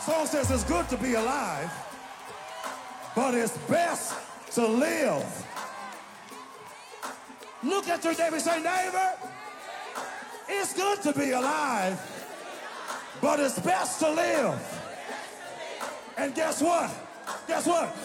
song says it's good to be alive, but it's best to live. Look at your neighbor and say, neighbor, it's good to be alive, but it's best to live. And guess what? Guess what?